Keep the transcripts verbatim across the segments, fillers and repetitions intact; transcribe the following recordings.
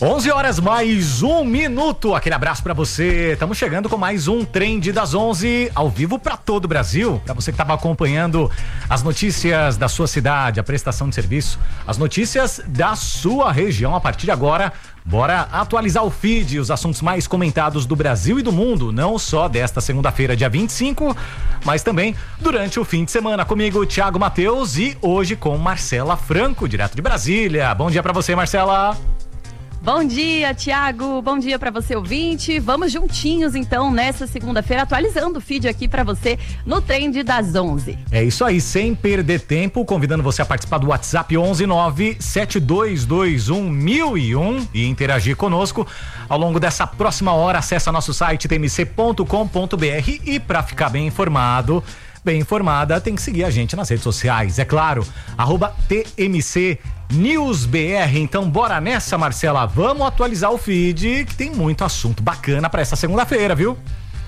onze horas mais um minuto. Aquele abraço pra você. Estamos chegando com mais um Trend das onze, ao vivo pra todo o Brasil. Pra você que estava acompanhando as notícias da sua cidade, a prestação de serviço, as notícias da sua região. A partir de agora, bora atualizar o feed, os assuntos mais comentados do Brasil e do mundo, não só desta segunda-feira, dia vinte e cinco, mas também durante o fim de semana. Comigo, Thiago Matheus, e hoje com Marcela Franco, direto de Brasília. Bom dia pra você, Marcela. Bom dia, Thiago. Bom dia para você, ouvinte. Vamos juntinhos, então, nessa segunda-feira, atualizando o feed aqui para você no Trend das onze. É isso aí, sem perder tempo, convidando você a participar do WhatsApp onze nove sete dois dois um mil e um e interagir conosco. Ao longo dessa próxima hora, acessa nosso site t m c ponto com ponto b r e para ficar bem informado, bem informada, tem que seguir a gente nas redes sociais, é claro, arroba T M C News B R. Então bora nessa, Marcela, vamos atualizar o feed, que tem muito assunto bacana para essa segunda-feira, viu?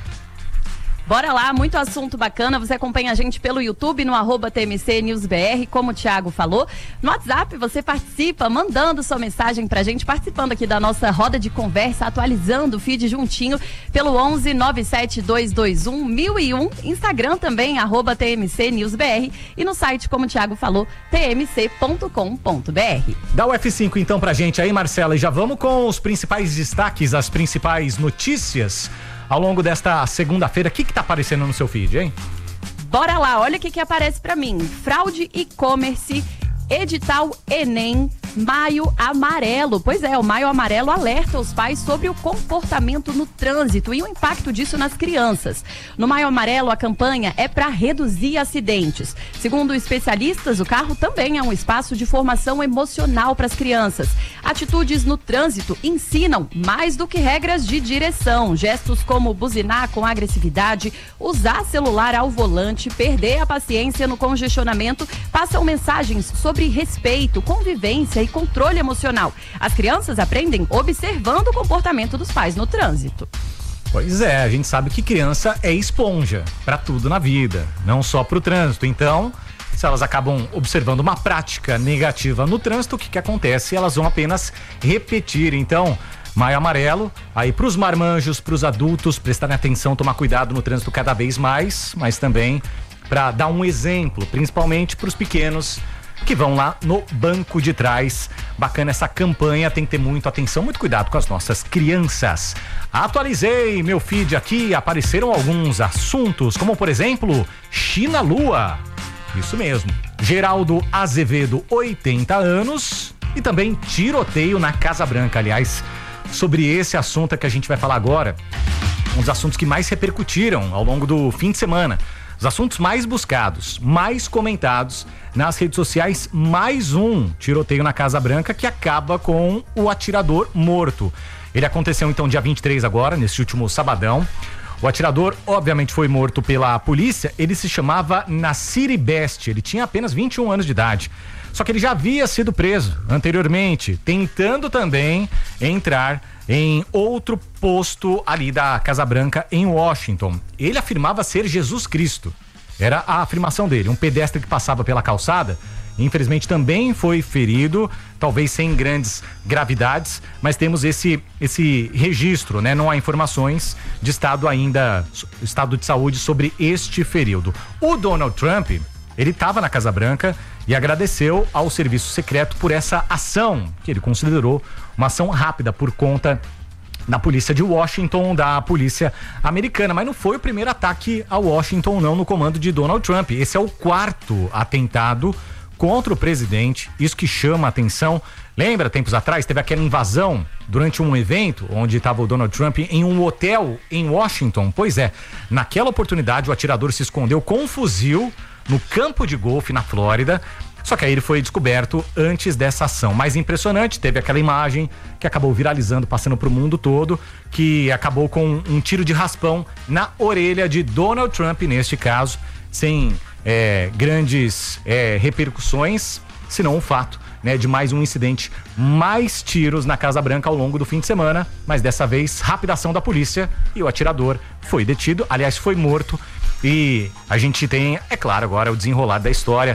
Bora lá, muito assunto bacana. Você acompanha a gente pelo YouTube, no arroba T M C News B R, como o Thiago falou. No WhatsApp, você participa, mandando sua mensagem pra gente, participando aqui da nossa roda de conversa, atualizando o feed juntinho pelo onze nove sete dois dois um mil e um. Instagram também, arroba T M C News B R. E no site, como o Thiago falou, t m c ponto com ponto b r. Dá o F cinco então pra gente aí, Marcela, e já vamos com os principais destaques, as principais notícias ao longo desta segunda-feira. O que que tá aparecendo no seu feed, hein? Bora lá, olha o que que aparece pra mim. Fraude e-commerce, edital Enem, Maio Amarelo. Pois é, o Maio Amarelo alerta os pais sobre o comportamento no trânsito e o impacto disso nas crianças. No Maio Amarelo, a campanha é para reduzir acidentes. Segundo especialistas, o carro também é um espaço de formação emocional para as crianças. Atitudes no trânsito ensinam mais do que regras de direção. Gestos como buzinar com agressividade, usar celular ao volante, perder a paciência no congestionamento, passam mensagens sobre respeito, convivência e controle emocional. As crianças aprendem observando o comportamento dos pais no trânsito. Pois é, a gente sabe que criança é esponja para tudo na vida, não só para o trânsito. Então, se elas acabam observando uma prática negativa no trânsito, o que que acontece? Elas vão apenas repetir. Então, Maio Amarelo, aí para os marmanjos, para os adultos prestarem atenção, tomar cuidado no trânsito cada vez mais, mas também para dar um exemplo, principalmente para os pequenos que vão lá no banco de trás. Bacana essa campanha, tem que ter muito atenção, muito cuidado com as nossas crianças. Atualizei meu feed aqui, apareceram alguns assuntos, como por exemplo, China-Lua. Isso mesmo. Geraldo Azevedo, oitenta anos, e também tiroteio na Casa Branca. Aliás, sobre esse assunto é que a gente vai falar agora, um dos assuntos que mais repercutiram ao longo do fim de semana. Os assuntos mais buscados, mais comentados nas redes sociais, mais um tiroteio na Casa Branca que acaba com o atirador morto. Ele aconteceu então dia vinte e três agora, nesse último sabadão. O atirador obviamente foi morto pela polícia. Ele se chamava Nassiri Best, ele tinha apenas vinte e um anos de idade. Só que ele já havia sido preso anteriormente, tentando também entrar em outro posto ali da Casa Branca em Washington. Ele afirmava ser Jesus Cristo. Era a afirmação dele. Um pedestre que passava pela calçada, infelizmente também foi ferido, talvez sem grandes gravidades, mas temos esse, esse registro, né? Não há informações de estado ainda, estado de saúde sobre este ferido. O Donald Trump, ele estava na Casa Branca e agradeceu ao serviço secreto por essa ação, que ele considerou uma ação rápida por conta da polícia de Washington, da polícia americana. Mas não foi o primeiro ataque a Washington, não, no comando de Donald Trump. Esse é o quarto atentado contra o presidente, isso que chama a atenção. Lembra, tempos atrás, teve aquela invasão durante um evento onde estava o Donald Trump em um hotel em Washington? Pois é, naquela oportunidade o atirador se escondeu com um fuzil no campo de golfe na Flórida. Só que aí ele foi descoberto antes dessa ação. Mais impressionante, teve aquela imagem que acabou viralizando, passando pro mundo todo, que acabou com um tiro de raspão na orelha de Donald Trump, neste caso, sem é, grandes é, repercussões, senão o fato, né, de mais um incidente, mais tiros na Casa Branca ao longo do fim de semana, mas dessa vez, rápida ação da polícia e o atirador foi detido, aliás, foi morto. E a gente tem, é claro, agora o desenrolar da história.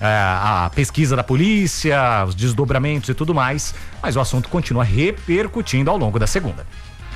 é, a pesquisa da polícia, os desdobramentos e tudo mais, mas o assunto continua repercutindo ao longo da segunda.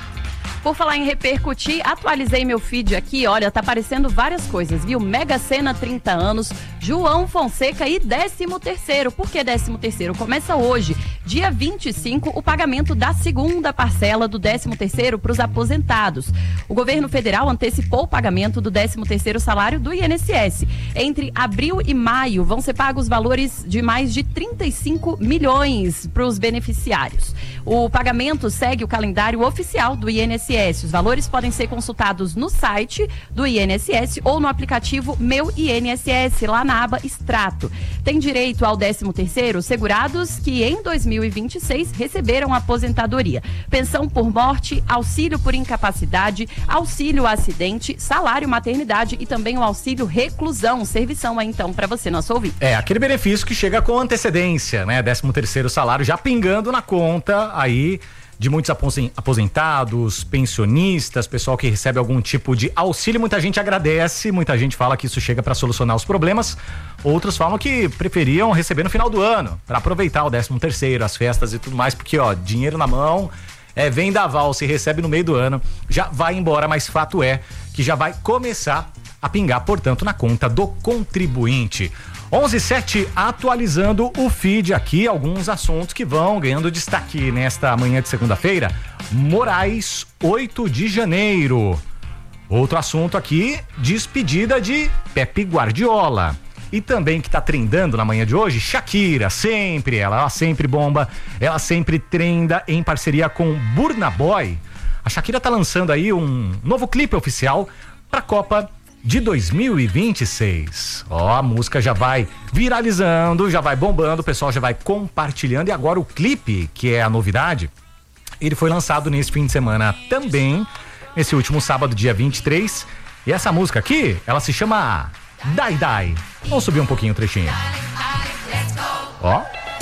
Por falar em repercutir, atualizei meu feed aqui, olha, tá aparecendo várias coisas, viu? Mega Sena trinta anos, João Fonseca e décimo terceiro. Por que décimo terceiro? Começa hoje, dia vinte e cinco, o pagamento da segunda parcela do décimo terceiro para os aposentados. O governo federal antecipou o pagamento do décimo terceiro salário do I N S S. Entre abril e maio vão ser pagos valores de mais de trinta e cinco milhões para os beneficiários. O pagamento segue o calendário oficial do I N S S. Os valores podem ser consultados no site do I N S S ou no aplicativo Meu I N S S, lá na aba Extrato. Tem direito ao décimo terceiro segurados que em dois mil e vinte e seis receberam aposentadoria, pensão por morte, auxílio por incapacidade, auxílio acidente, salário maternidade e também o auxílio reclusão. Servição aí então para você, nosso ouvinte. É, aquele benefício que chega com antecedência, né? décimo terceiro salário já pingando na conta aí de muitos aposentados, pensionistas, pessoal que recebe algum tipo de auxílio. Muita gente agradece, muita gente fala que isso chega para solucionar os problemas. Outros falam que preferiam receber no final do ano, para aproveitar o décimo terceiro, as festas e tudo mais, porque ó, dinheiro na mão, é, vendaval, se recebe no meio do ano, já vai embora, mas fato é que já vai começar a pingar, portanto, na conta do contribuinte. onze e sete, atualizando o feed aqui, alguns assuntos que vão ganhando destaque nesta manhã de segunda-feira. Moraes, oito de janeiro. Outro assunto aqui, despedida de Pepe Guardiola. E também que tá trendando na manhã de hoje, Shakira, sempre ela, ela sempre bomba, ela sempre trenda em parceria com Burna Boy. A Shakira tá lançando aí um novo clipe oficial pra Copa de dois mil e vinte e seis. Ó, a música já vai viralizando, já vai bombando, o pessoal já vai compartilhando. E agora o clipe, que é a novidade, ele foi lançado nesse fim de semana também, nesse último sábado, dia vinte e três. E essa música aqui, ela se chama Dai Dai. Vamos subir um pouquinho o trechinho. Ó.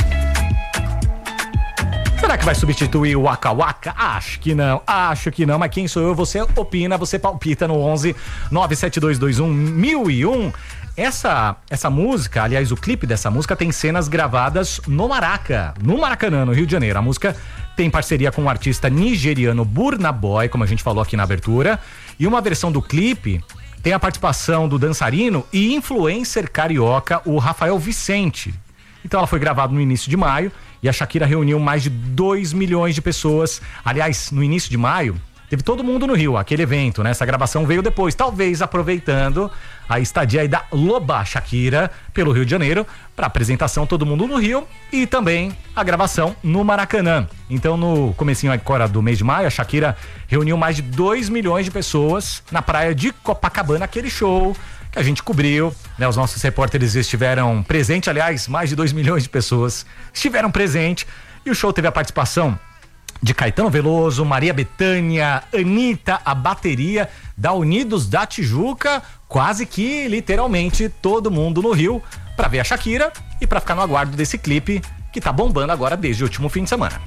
Será que vai substituir o Waka Waka? Acho que não, acho que não, mas quem sou eu? Você opina, você palpita no onze nove sete dois dois um mil e um. Essa, essa música, aliás, o clipe dessa música tem cenas gravadas no Maraca, no Maracanã, no Rio de Janeiro. A música tem parceria com o artista nigeriano Burna Boy, como a gente falou aqui na abertura, e uma versão do clipe tem a participação do dançarino e influencer carioca, o Rafael Vicente. Então ela foi gravada no início de maio e a Shakira reuniu mais de dois milhões de pessoas. Aliás, no início de maio, teve todo mundo no Rio, aquele evento, né? Essa gravação veio depois, talvez aproveitando a estadia aí da Loba Shakira pelo Rio de Janeiro, para apresentação todo mundo no Rio e também a gravação no Maracanã. Então no comecinho agora do mês de maio, a Shakira reuniu mais de dois milhões de pessoas na praia de Copacabana, aquele show que a gente cobriu, né? Os nossos repórteres estiveram presentes, aliás, mais de dois milhões de pessoas estiveram presentes e o show teve a participação de Caetano Veloso, Maria Bethânia, Anitta, a bateria da Unidos da Tijuca, quase que literalmente todo mundo no Rio para ver a Shakira e para ficar no aguardo desse clipe que tá bombando agora desde o último fim de semana.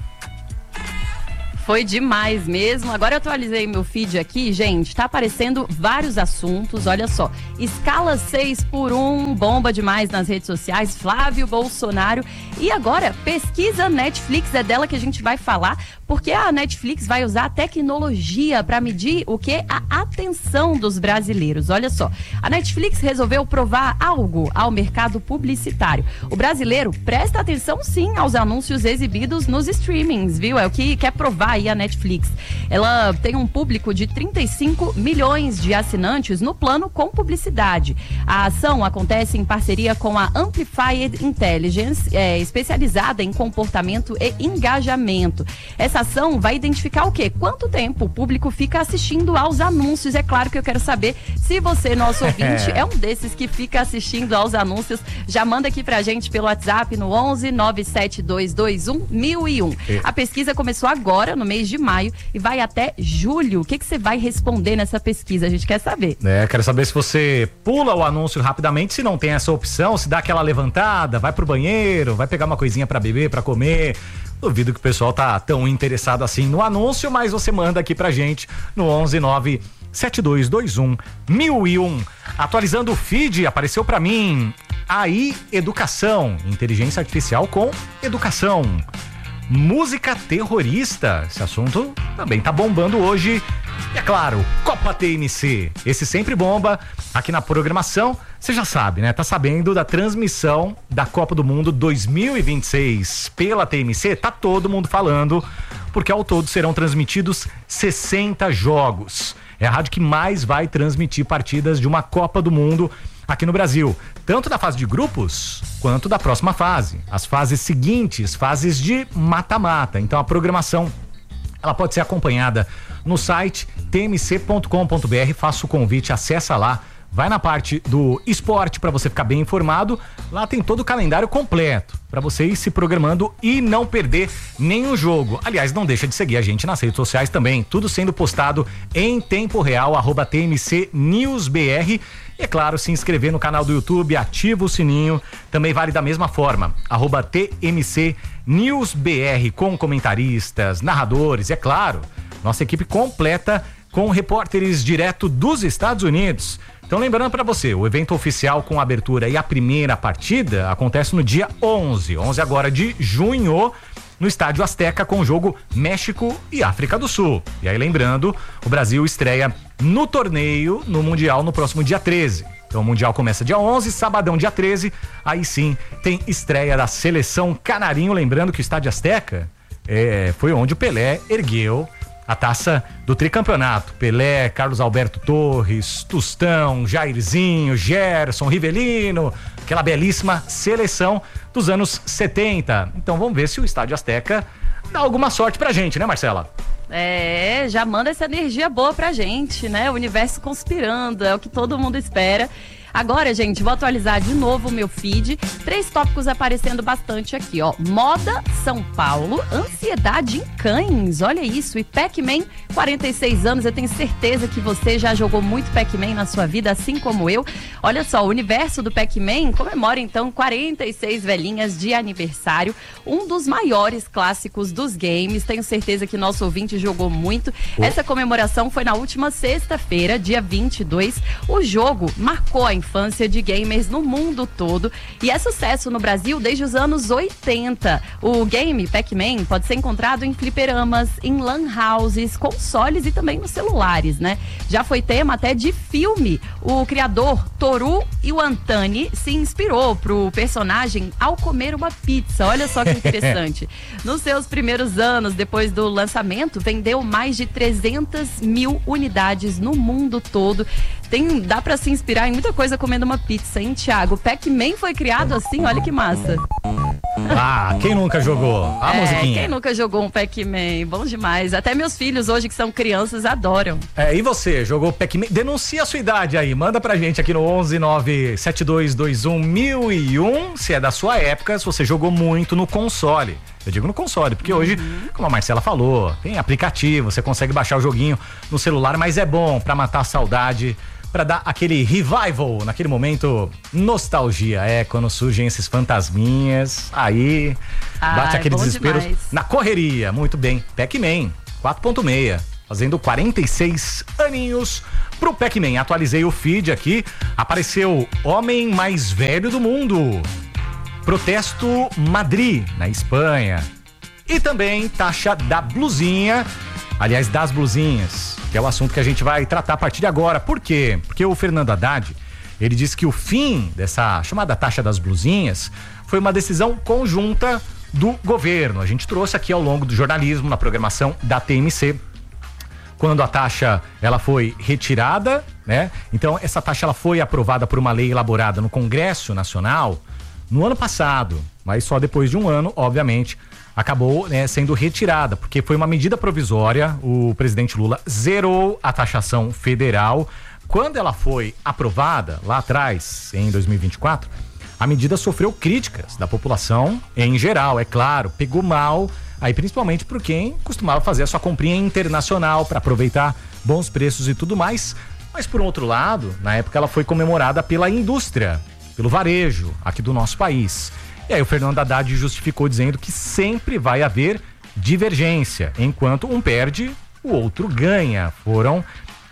Foi demais mesmo. Agora eu atualizei meu feed aqui, gente. Tá aparecendo vários assuntos. Olha só. Escala seis por um, bomba demais nas redes sociais. Flávio Bolsonaro. E agora, pesquisa Netflix. É dela que a gente vai falar, porque a Netflix vai usar a tecnologia para medir o que? A atenção dos brasileiros. Olha só. A Netflix resolveu provar algo ao mercado publicitário. O brasileiro presta atenção, sim, aos anúncios exibidos nos streamings, viu? É o que quer provar a Netflix. Ela tem um público de trinta e cinco milhões de assinantes no plano com publicidade. A ação acontece em parceria com a Amplified Intelligence, é, especializada em comportamento e engajamento. Essa ação vai identificar o quê? Quanto tempo o público fica assistindo aos anúncios. É claro que eu quero saber se você, nosso ouvinte, é um desses que fica assistindo aos anúncios. Já manda aqui pra gente pelo WhatsApp no onze nove sete dois dois um mil e um. A pesquisa começou agora, no mês de maio, e vai até julho. O que que você vai responder nessa pesquisa? A gente quer saber. É, quero saber se você pula o anúncio rapidamente, se não tem essa opção, se dá aquela levantada, vai pro banheiro, vai pegar uma coisinha pra beber, pra comer. Duvido que o pessoal tá tão interessado assim no anúncio, mas você manda aqui pra gente no onze nove sete dois dois um, mil e um. Atualizando o feed, apareceu pra mim aí Educação, inteligência artificial com educação. Música terrorista, esse assunto também tá bombando hoje. E é claro, Copa T M C, esse sempre bomba aqui na programação. Você já sabe, né? Tá sabendo da transmissão da Copa do Mundo dois mil e vinte e seis pela T M C? Tá todo mundo falando, porque ao todo serão transmitidos sessenta jogos. É a rádio que mais vai transmitir partidas de uma Copa do Mundo aqui no Brasil, tanto da fase de grupos quanto da próxima fase, as fases seguintes, fases de mata-mata. Então a programação ela pode ser acompanhada no site t m c ponto com ponto b r. Faça o convite, acessa lá, vai na parte do esporte para você ficar bem informado. Lá tem todo o calendário completo para você ir se programando e não perder nenhum jogo. Aliás, não deixa de seguir a gente nas redes sociais também, tudo sendo postado em tempo real, arroba T M C News B R. E é claro, se inscrever no canal do YouTube, ativa o sininho, também vale da mesma forma, arroba T M C News B R, com comentaristas, narradores, e é claro, nossa equipe completa com repórteres direto dos Estados Unidos. Então lembrando para você, o evento oficial com a abertura e a primeira partida acontece no dia onze, onze agora de junho, no Estádio Azteca, com o jogo México e África do Sul. E aí lembrando, o Brasil estreia no torneio, no Mundial, no próximo dia treze. Então o Mundial começa dia onze, sabadão dia treze, aí sim tem estreia da seleção canarinho. Lembrando que o Estádio Azteca é, foi onde o Pelé ergueu a taça do tricampeonato. Pelé, Carlos Alberto Torres, Tostão, Jairzinho, Gerson, Rivelino, aquela belíssima seleção dos anos setenta. Então vamos ver se o Estádio Azteca dá alguma sorte pra gente, né, Marcela? É, já manda essa energia boa pra gente, né? O universo conspirando, é o que todo mundo espera. Agora, gente, vou atualizar de novo o meu feed. Três tópicos aparecendo bastante aqui, ó. Moda, São Paulo, ansiedade em cães, olha isso. E Pac-Man, quarenta e seis anos, eu tenho certeza que você já jogou muito Pac-Man na sua vida, assim como eu. Olha só, o universo do Pac-Man comemora, então, quarenta e seis velhinhas de aniversário. Um dos maiores clássicos dos games. Tenho certeza que nosso ouvinte jogou muito. Oh. Essa comemoração foi na última sexta-feira, dia vinte e dois. O jogo marcou a infância de gamers no mundo todo e é sucesso no Brasil desde os anos oitenta. O game Pac-Man pode ser encontrado em fliperamas, em lan houses, consoles e também nos celulares, né? Já foi tema até de filme. O criador Toru Iwatani se inspirou pro personagem ao comer uma pizza. Olha só que interessante. Nos seus primeiros anos, depois do lançamento, vendeu mais de trezentas mil unidades no mundo todo. Tem, dá pra se inspirar em muita coisa comendo uma pizza, hein, Thiago? O Pac-Man foi criado assim, olha que massa. Ah, quem nunca jogou? A é, musiquinha. Quem nunca jogou um Pac-Man? Bom demais. Até meus filhos hoje, que são crianças, adoram. É, e você, jogou Pac-Man? Denuncia a sua idade aí, manda pra gente aqui no onze nove sete dois dois um mil e um, se é da sua época, se você jogou muito no console. Eu digo no console, porque uhum. hoje, como a Marcela falou, tem aplicativo, você consegue baixar o joguinho no celular, mas é bom pra matar a saudade, pra dar aquele revival, naquele momento, nostalgia. É, quando surgem esses fantasminhas, aí ah, bate aquele é desespero demais. Na correria. Muito bem, Pac-Man, quatro ponto seis, fazendo quarenta e seis aninhos pro Pac-Man. Atualizei o feed aqui, apareceu Homem Mais Velho do Mundo, protesto Madrid, na Espanha, e também taxa da blusinha, aliás, das blusinhas, que é o assunto que a gente vai tratar a partir de agora. Por quê? Porque o Fernando Haddad, ele disse que o fim dessa chamada taxa das blusinhas foi uma decisão conjunta do governo. A gente trouxe aqui ao longo do jornalismo, na programação da T M C, quando a taxa ela foi retirada, né? Então essa taxa ela foi aprovada por uma lei elaborada no Congresso Nacional no ano passado, mas só depois de um ano, obviamente, acabou, né, sendo retirada, porque foi uma medida provisória. O presidente Lula zerou a taxação federal. Quando ela foi aprovada, lá atrás, em dois mil e vinte e quatro, a medida sofreu críticas da população em geral, é claro, pegou mal, aí principalmente por quem costumava fazer a sua comprinha internacional para aproveitar bons preços e tudo mais. Mas por outro lado, na época ela foi comemorada pela indústria, pelo varejo aqui do nosso país. E aí o Fernando Haddad justificou dizendo que sempre vai haver divergência, enquanto um perde, o outro ganha. Foram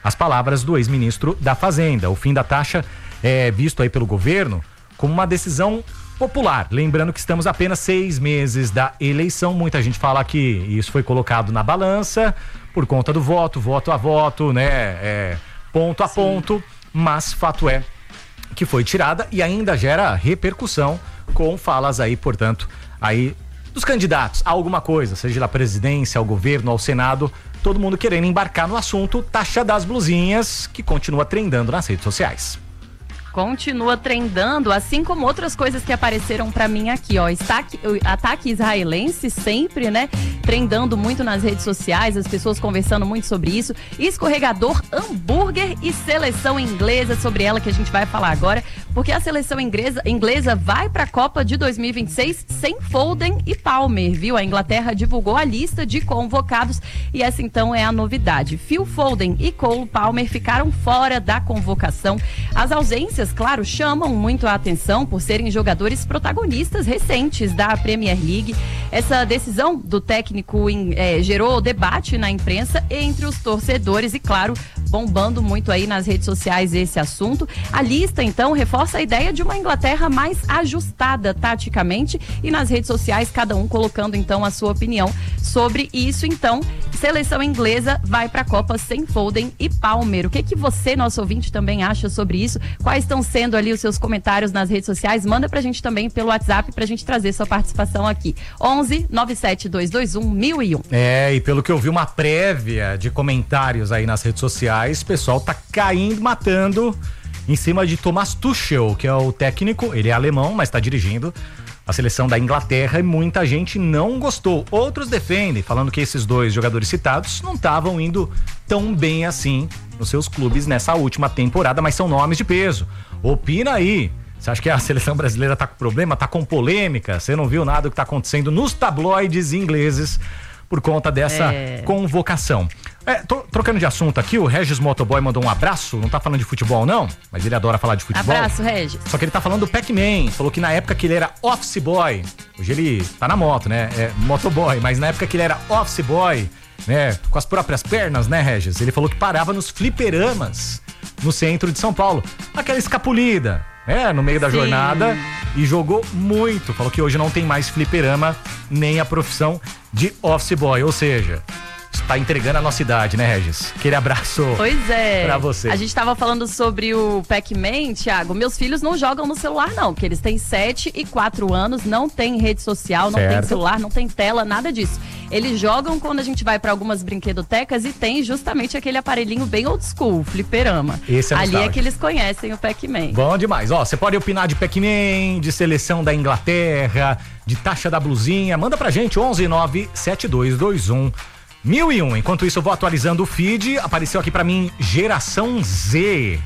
as palavras do ex-ministro da Fazenda. O fim da taxa é visto aí pelo governo como uma decisão popular. Lembrando que estamos apenas seis meses da eleição. Muita gente fala que isso foi colocado na balança por conta do voto, voto a voto, né? É, ponto a Sim. ponto. Mas fato é que foi tirada e ainda gera repercussão com falas aí, portanto, aí dos candidatos a alguma coisa, seja da presidência, ao governo, ao Senado, todo mundo querendo embarcar no assunto taxa das blusinhas, que continua trendando nas redes sociais. Continua trendando, assim como outras coisas que apareceram pra mim aqui, ó. Ataque, ataque israelense sempre, né? Trendando muito nas redes sociais, as pessoas conversando muito sobre isso. Escorregador, hambúrguer e seleção inglesa, sobre ela que a gente vai falar agora, porque a seleção inglesa, inglesa vai pra Copa de dois mil e vinte e seis sem Foden e Palmer, viu? A Inglaterra divulgou a lista de convocados e essa então é a novidade. Phil Foden e Cole Palmer ficaram fora da convocação. As ausências, claro, chamam muito a atenção por serem jogadores protagonistas recentes da Premier League. Essa decisão do técnico em, é, gerou debate na imprensa entre os torcedores e, claro, bombando muito aí nas redes sociais esse assunto. A lista, então, reforça a ideia de uma Inglaterra mais ajustada taticamente e nas redes sociais cada um colocando, então, a sua opinião sobre isso. Então, seleção inglesa vai para a Copa sem Foden e Palmer. O que que você, nosso ouvinte, também acha sobre isso? Quais estão sendo ali os seus comentários nas redes sociais? Manda pra gente também pelo WhatsApp pra gente trazer sua participação aqui. onze nove sete dois dois um mil e um. É, e pelo que eu vi uma prévia de comentários aí nas redes sociais, o pessoal tá caindo, matando em cima de Thomas Tuchel, que é o técnico, ele é alemão, mas tá dirigindo a seleção da Inglaterra e muita gente não gostou. Outros defendem, falando que esses dois jogadores citados não estavam indo tão bem assim nos seus clubes nessa última temporada, mas são nomes de peso. Opina aí. Você acha que a seleção brasileira tá com problema? Tá com polêmica? Você não viu nada do que tá acontecendo nos tabloides ingleses por conta dessa é... convocação. É, tô trocando de assunto aqui, o Regis Motoboy mandou um abraço, não tá falando de futebol não, mas ele adora falar de futebol. Abraço, Regis. Só que ele tá falando do Pac-Man, falou que na época que ele era office boy, hoje ele tá na moto, né, é motoboy, mas na época que ele era office boy, né, com as próprias pernas, né, Regis, ele falou que parava nos fliperamas no centro de São Paulo, aquela escapulida, né, no meio da Sim. jornada, e jogou muito, falou que hoje não tem mais fliperama, nem a profissão de office boy, ou seja... Tá entregando a nossa idade, né, Regis? Aquele abraço pois é. pra você. A gente tava falando sobre o Pac-Man, Thiago. Meus filhos não jogam no celular, não, porque eles têm sete e quatro anos, não tem rede social, não certo. tem celular, não tem tela, nada disso. Eles jogam quando a gente vai pra algumas brinquedotecas e tem justamente aquele aparelhinho bem old school, fliperama. Esse é Ali é que eles conhecem o Pac-Man. Bom demais. Ó, você pode opinar de Pac-Man, de seleção da Inglaterra, de taxa da blusinha. Manda pra gente, onze nove sete dois dois um mil e um. Enquanto isso, eu vou atualizando o feed. Apareceu aqui pra mim Geração Z.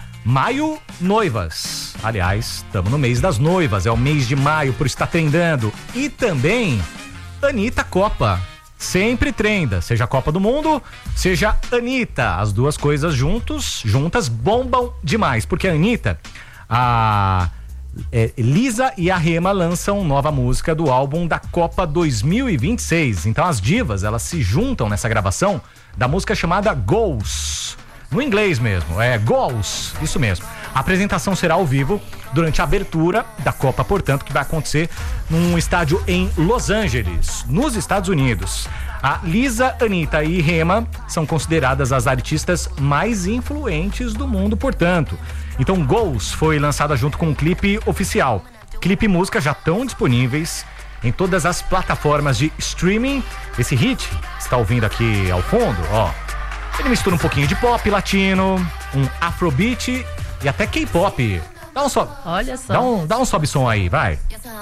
Maio, noivas. Aliás, estamos no mês das noivas. É o mês de maio, por estar trendando. E também, Anitta Copa. Sempre trenda. Seja Copa do Mundo, seja Anitta. As duas coisas juntos, juntas bombam demais. Porque a Anitta, a... É, Lisa e a Rema lançam nova música do álbum da Copa dois mil e vinte e seis. Então as divas, elas se juntam nessa gravação da música chamada Goals. No inglês mesmo, é Goals, isso mesmo. A apresentação será ao vivo durante a abertura da Copa, portanto, que vai acontecer num estádio em Los Angeles, nos Estados Unidos. A Lisa, Anitta e Rema são consideradas as artistas mais influentes do mundo, portanto. Então, Goals foi lançada junto com um clipe oficial. Clipe e música já estão disponíveis em todas as plataformas de streaming. Esse hit, que está ouvindo aqui ao fundo, ó, ele mistura um pouquinho de pop latino, um afrobeat e até K-pop. Dá um sobe. Olha só. Dá um, dá um sobe som aí, vai.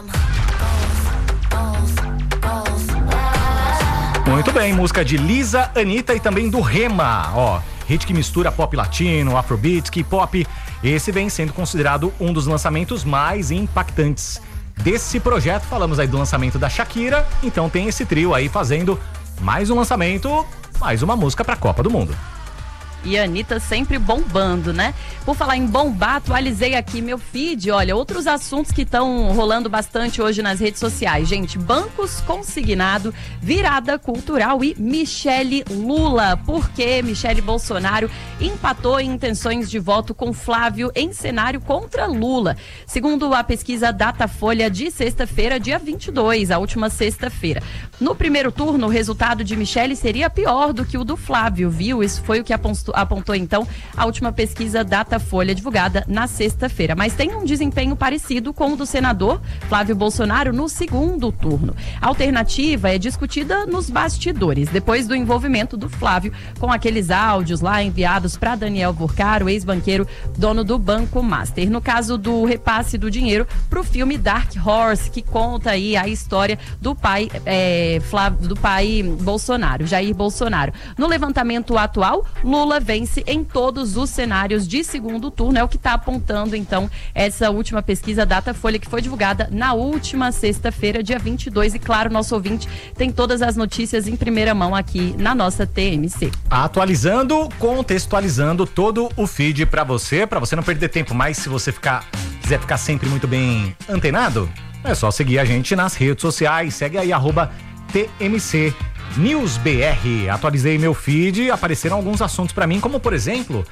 Muito bem, música de Lisa, Anitta e também do Rema, ó. Hit que mistura pop latino, afrobeat, K-pop. Esse vem sendo considerado um dos lançamentos mais impactantes desse projeto. Falamos aí do lançamento da Shakira, então tem esse trio aí fazendo mais um lançamento, mais uma música pra Copa do Mundo. E a Anitta sempre bombando, né? Por falar em bombar, atualizei aqui meu feed. Olha, outros assuntos que estão rolando bastante hoje nas redes sociais. Gente, bancos consignado, virada cultural e Michele Lula. Porque Michele Bolsonaro empatou em intenções de voto com Flávio em cenário contra Lula. Segundo a pesquisa Datafolha de sexta-feira, dia vinte e dois, a última sexta-feira. No primeiro turno, o resultado de Michele seria pior do que o do Flávio, viu? Isso foi o que apontou apontou então a última pesquisa Datafolha divulgada na sexta-feira, mas tem um desempenho parecido com o do senador Flávio Bolsonaro no segundo turno. A alternativa é discutida nos bastidores, depois do envolvimento do Flávio com aqueles áudios lá enviados para Daniel Burcaro, ex-banqueiro, dono do Banco Master. No caso do repasse do dinheiro para o filme Dark Horse, que conta aí a história do pai é, Flávio, do pai Bolsonaro, Jair Bolsonaro. No levantamento atual, Lula vence em todos os cenários de segundo turno, é o que está apontando então essa última pesquisa Datafolha, que foi divulgada na última sexta-feira, dia vinte e dois, e claro, nosso ouvinte tem todas as notícias em primeira mão aqui na nossa T M C. Atualizando, contextualizando todo o feed para você, para você não perder tempo, mas se você ficar, quiser ficar sempre muito bem antenado, é só seguir a gente nas redes sociais, segue aí arroba T M C News B R. Atualizei meu feed, apareceram alguns assuntos pra mim, como por exemplo,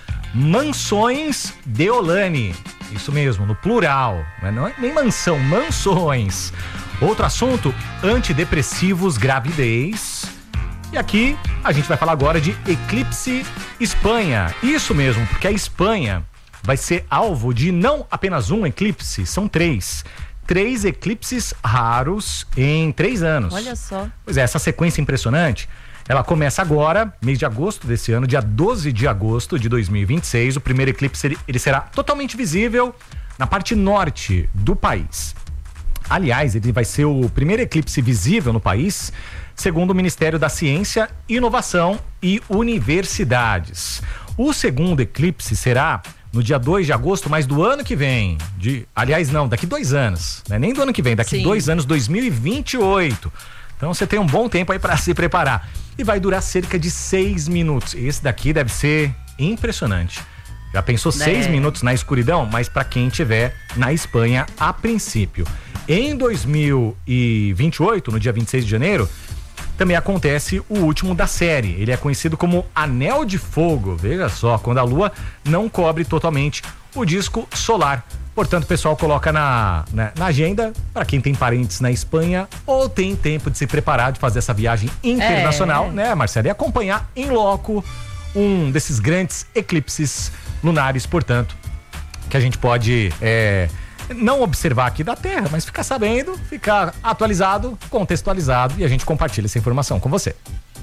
mansões Deolane. Isso mesmo, no plural, não é nem mansão, mansões. Outro assunto, antidepressivos gravidez. E aqui a gente vai falar agora de Eclipse Espanha. Isso mesmo, porque a Espanha vai ser alvo de não apenas um eclipse, são três. Três eclipses raros em três anos. Olha só. Pois é, essa sequência impressionante, ela começa agora, mês de agosto desse ano, dia doze de agosto de dois mil e vinte e seis. O primeiro eclipse, ele, ele será totalmente visível na parte norte do país. Aliás, ele vai ser o primeiro eclipse visível no país, segundo o Ministério da Ciência, Inovação e Universidades. O segundo eclipse será no dia dois de agosto, mas do ano que vem, de, aliás não, daqui dois anos, não é nem do ano que vem, daqui Sim. dois anos, dois mil e vinte e oito. Então você tem um bom tempo aí para se preparar. E vai durar cerca de seis minutos. Esse daqui deve ser impressionante. Já pensou é. seis minutos na escuridão? Mas para quem estiver na Espanha a princípio. Em dois mil e vinte e oito, no dia vinte e seis de janeiro, também acontece o último da série. Ele é conhecido como Anel de Fogo. Veja só, quando a Lua não cobre totalmente o disco solar. Portanto, o pessoal coloca na, na, na agenda, para quem tem parentes na Espanha ou tem tempo de se preparar, de fazer essa viagem internacional, é. né, Marcela? E acompanhar em loco um desses grandes eclipses lunares, portanto, que a gente pode... É, não observar aqui da Terra, mas ficar sabendo, ficar atualizado, contextualizado, e a gente compartilha essa informação com você.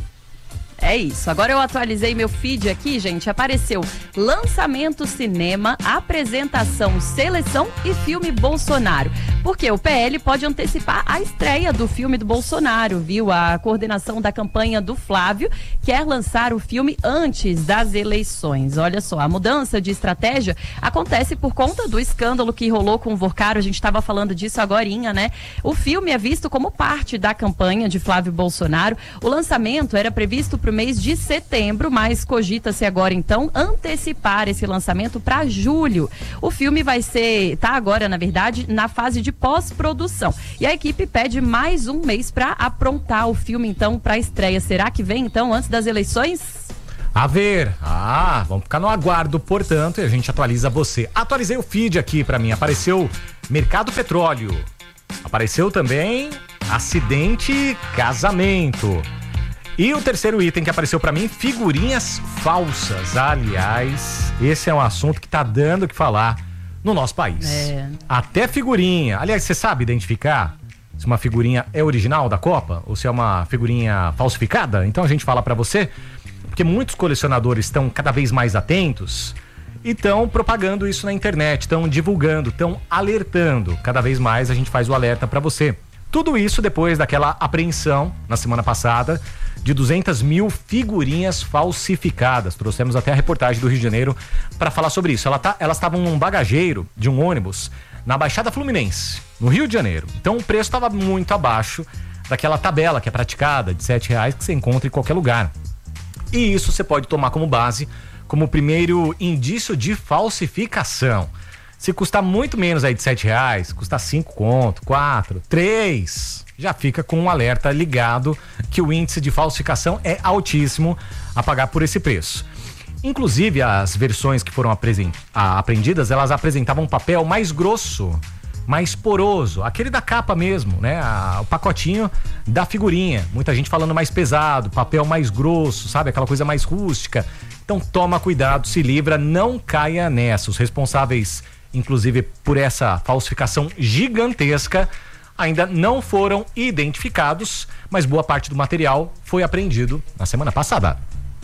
É isso. Agora eu atualizei meu feed aqui, gente. Apareceu lançamento cinema, apresentação, seleção e filme Bolsonaro. Porque o P L pode antecipar a estreia do filme do Bolsonaro, viu? A coordenação da campanha do Flávio quer lançar o filme antes das eleições. Olha só, a mudança de estratégia acontece por conta do escândalo que rolou com o Burcaro. A gente estava falando disso agorinha, né? O filme é visto como parte da campanha de Flávio Bolsonaro. O lançamento era previsto para o mês de setembro, mas cogita-se agora então antecipar esse lançamento para julho. O filme vai ser, tá agora na verdade, na fase de pós-produção. E a equipe pede mais um mês para aprontar o filme então para a estreia. Será que vem então antes das eleições? A ver, ah, vamos ficar no aguardo, portanto, e a gente atualiza você. Atualizei o feed aqui para mim, apareceu Mercado Petróleo, apareceu também acidente casamento. E o terceiro item que apareceu pra mim, figurinhas falsas. Aliás, esse é um assunto que tá dando o que falar no nosso país. É. Até figurinha. Aliás, você sabe identificar se uma figurinha é original da Copa ou se é uma figurinha falsificada? Então a gente fala pra você, porque muitos colecionadores estão cada vez mais atentos e estão propagando isso na internet, estão divulgando, estão alertando. Cada vez mais a gente faz o alerta pra você. Tudo isso depois daquela apreensão na semana passada de duzentas mil figurinhas falsificadas. Trouxemos até a reportagem do Rio de Janeiro para falar sobre isso. Ela tá, elas estavam num bagageiro de um ônibus na Baixada Fluminense, no Rio de Janeiro. Então o preço estava muito abaixo daquela tabela que é praticada de sete reais que você encontra em qualquer lugar. E isso você pode tomar como base como o primeiro indício de falsificação. Se custar muito menos aí de sete reais, custar cinco conto, quatro, três, já fica com um alerta ligado que o índice de falsificação é altíssimo a pagar por esse preço. Inclusive, as versões que foram apreendidas, elas apresentavam um papel mais grosso, mais poroso, aquele da capa mesmo, né? A, o pacotinho da figurinha. Muita gente falando mais pesado, papel mais grosso, sabe? Aquela coisa mais rústica. Então toma cuidado, se livra, não caia nessa. Os responsáveis, inclusive, por essa falsificação gigantesca, ainda não foram identificados, mas boa parte do material foi apreendido na semana passada.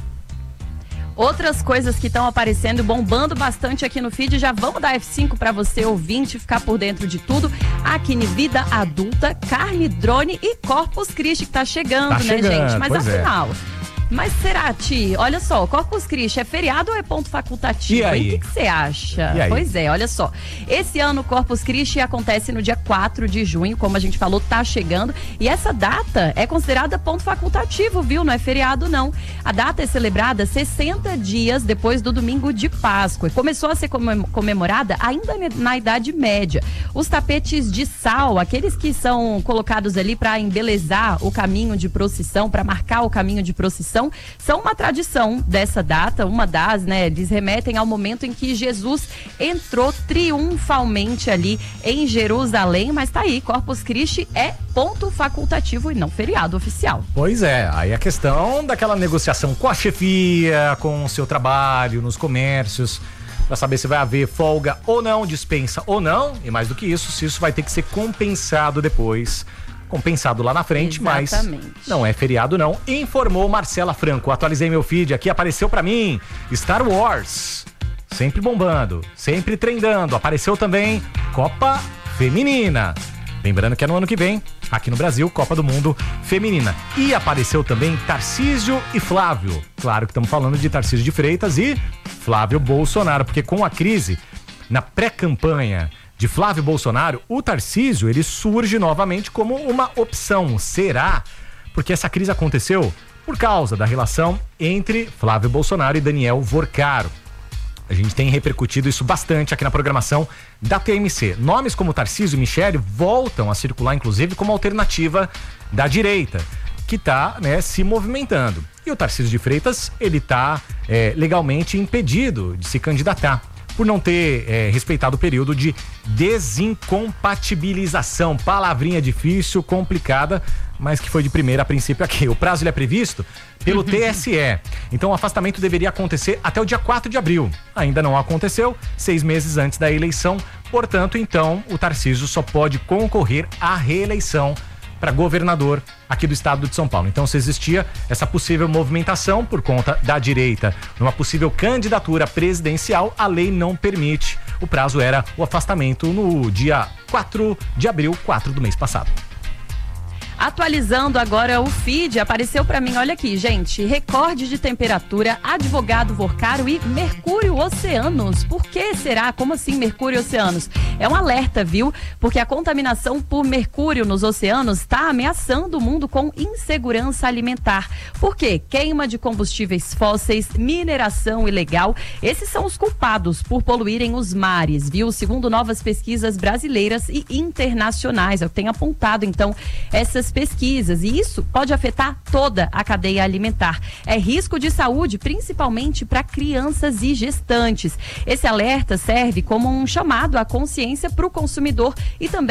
Outras coisas que estão aparecendo, bombando bastante aqui no feed, já vamos dar F cinco para você ouvinte ficar por dentro de tudo. Acne Vida Adulta, Carne Drone e Corpus Christi que tá chegando, tá né, chegando, gente? Mas afinal... É. Mas será, Ti? Olha só, Corpus Christi é feriado ou é ponto facultativo? E aí? O que você acha? Pois é, olha só. Esse ano o Corpus Christi acontece no dia quatro de junho, como a gente falou, tá chegando. E essa data é considerada ponto facultativo, viu? Não é feriado, não. A data é celebrada sessenta dias depois do domingo de Páscoa. E começou a ser comemorada ainda na Idade Média. Os tapetes de sal, aqueles que são colocados ali para embelezar o caminho de procissão, para marcar o caminho de procissão, são uma tradição dessa data, uma das, né, eles remetem ao momento em que Jesus entrou triunfalmente ali em Jerusalém, mas tá aí, Corpus Christi é ponto facultativo e não feriado oficial. Pois é, aí a questão daquela negociação com a chefia, com o seu trabalho, nos comércios, para saber se vai haver folga ou não, dispensa ou não, e mais do que isso, se isso vai ter que ser compensado depois, compensado lá na frente. Exatamente. Mas não é feriado não, informou Marcela Franco. Atualizei meu feed aqui, apareceu pra mim Star Wars, sempre bombando, sempre trendando. Apareceu também Copa Feminina, lembrando que é no ano que vem, aqui no Brasil, Copa do Mundo Feminina. E apareceu também Tarcísio e Flávio, claro que estamos falando de Tarcísio de Freitas e Flávio Bolsonaro, porque com a crise na pré-campanha de Flávio Bolsonaro, o Tarcísio, ele surge novamente como uma opção. Será? Porque essa crise aconteceu por causa da relação entre Flávio Bolsonaro e Daniel Vorcaro. A gente tem repercutido isso bastante aqui na programação da T M C. Nomes como Tarcísio e Michele voltam a circular, inclusive, como alternativa da direita, que está, né, se movimentando. E o Tarcísio de Freitas, ele está é, legalmente impedido de se candidatar, por não ter é, respeitado o período de desincompatibilização. Palavrinha difícil, complicada, mas que foi de primeira a princípio aqui. O prazo ele é previsto pelo T S E. Então o afastamento deveria acontecer até o dia quatro de abril. Ainda não aconteceu, seis meses antes da eleição. Portanto, então, o Tarcísio só pode concorrer à reeleição para governador aqui do estado de São Paulo. Então, se existia essa possível movimentação por conta da direita numa possível candidatura presidencial, a lei não permite. O prazo era o afastamento no dia quatro de abril, quatro do mês passado. Atualizando agora o feed, apareceu pra mim, olha aqui, gente, recorde de temperatura, advogado Vorcaro e Mercúrio Oceanos. Por que será? Como assim Mercúrio Oceanos? É um alerta, viu? Porque a contaminação por mercúrio nos oceanos está ameaçando o mundo com insegurança alimentar. Por quê? Queima de combustíveis fósseis, mineração ilegal, esses são os culpados por poluírem os mares, viu? Segundo novas pesquisas brasileiras e internacionais, eu tenho apontado, então, essas pesquisas, e isso pode afetar toda a cadeia alimentar. É risco de saúde, principalmente para crianças e gestantes. Esse alerta serve como um chamado à consciência para o consumidor e também